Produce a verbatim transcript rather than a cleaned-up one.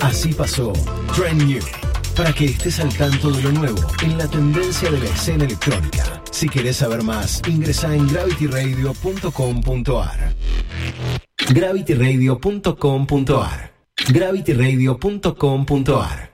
Así pasó Trend New, para que estés al tanto de lo nuevo en la tendencia de la escena electrónica. Si querés saber más, ingresa en gravity radio punto com punto ar. gravity radio punto com punto ar. gravity radio punto com punto ar.